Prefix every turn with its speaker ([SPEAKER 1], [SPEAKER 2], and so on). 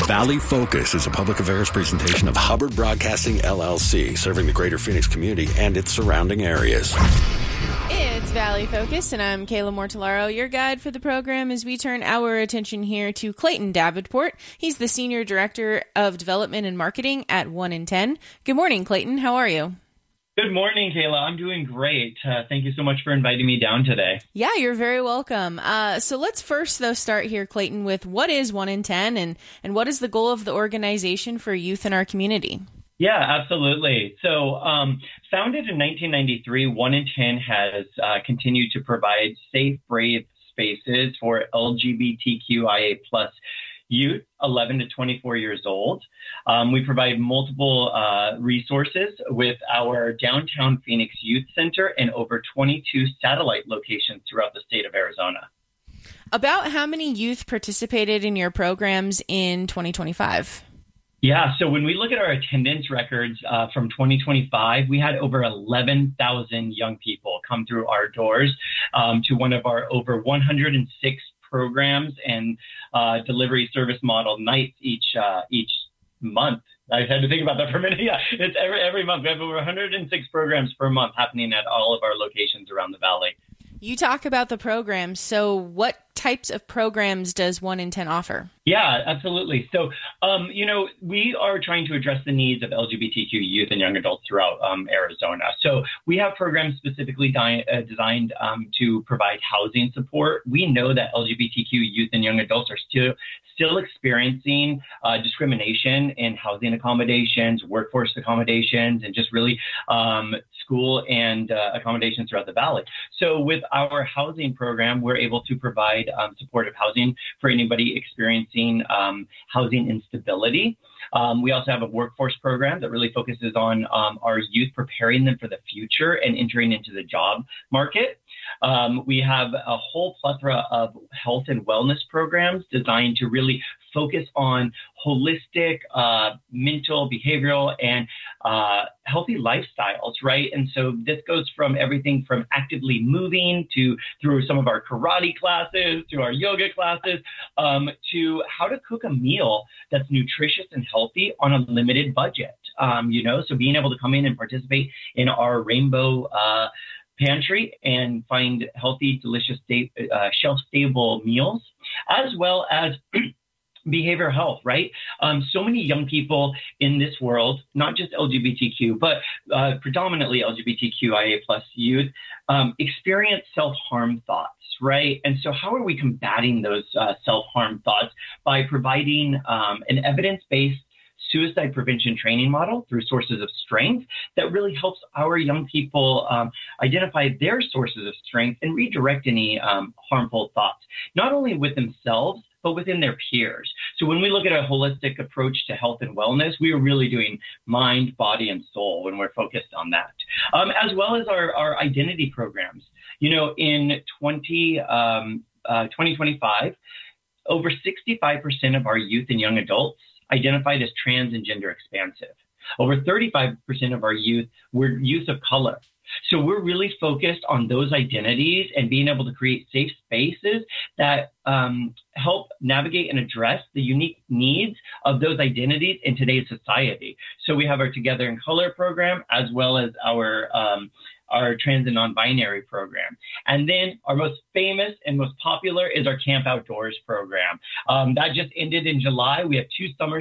[SPEAKER 1] Valley Focus is a public affairs presentation of Hubbard Broadcasting, LLC, serving the greater Phoenix community and its surrounding areas.
[SPEAKER 2] It's Valley Focus, and I'm Kayla Mortellaro, your guide for the program as we turn our attention here to Clayton Davenport. He's the Senior Director of Development and Marketing at 1 in 10. Good morning, Clayton. How are you?
[SPEAKER 3] Good morning, Kayla. I'm doing great. Thank you so much for inviting me down today.
[SPEAKER 2] Yeah, you're very welcome. So let's first, though, start here, Clayton, with what is 1 in 10 and what is the goal of the organization for youth in our community?
[SPEAKER 3] Yeah, absolutely. So founded in 1993, 1 in 10 has continued to provide safe, brave spaces for LGBTQIA+ youth 11 to 24 years old. We provide multiple resources with our downtown Phoenix Youth Center and over 22 satellite locations throughout the state of Arizona.
[SPEAKER 2] About how many youth participated in your programs in 2025?
[SPEAKER 3] Yeah, so when we look at our attendance records from 2025, we had over 11,000 young people come through our doors to one of our over 106 programs and delivery service model nights each month. I had to think about that for a minute. Yeah, it's every month. We have over 106 programs per month happening at all of our locations around the valley.
[SPEAKER 2] You talk about the programs. So what types of programs does 1 in 10 offer?
[SPEAKER 3] Yeah, absolutely. So, we are trying to address the needs of LGBTQ youth and young adults throughout Arizona. So we have programs specifically designed to provide housing support. We know that LGBTQ youth and young adults are still experiencing discrimination in housing accommodations, workforce accommodations, and just really school and accommodations throughout the valley. So with our housing program, we're able to provide supportive housing for anybody experiencing housing instability. We also have a workforce program that really focuses on our youth, preparing them for the future and entering into the job market. We have a whole plethora of health and wellness programs designed to really focus on holistic, mental, behavioral, and healthy lifestyles, right? And so this goes from everything from actively moving through some of our karate classes, to our yoga classes, to how to cook a meal that's nutritious and healthy on a limited budget. So being able to come in and participate in our rainbow pantry and find healthy, delicious, shelf-stable meals, as well as behavioral health, right? So many young people in this world, not just LGBTQ, but predominantly LGBTQIA+ youth, experience self-harm thoughts, right? And so how are we combating those self-harm thoughts? By providing an evidence-based suicide prevention training model through Sources of Strength that really helps our young people identify their sources of strength and redirect any harmful thoughts, not only with themselves, but within their peers. So when we look at a holistic approach to health and wellness, we are really doing mind, body, and soul when we're focused on that, as well as our identity programs. In 2025, over 65% of our youth and young adults identified as trans and gender expansive. Over 35% of our youth were youth of color. So we're really focused on those identities and being able to create safe spaces that help navigate and address the unique needs of those identities in today's society. So we have our Together in Color program, as well as our trans and non-binary program. And then our most famous and most popular is our Camp Outdoors program. That just ended in July. We have 2 summer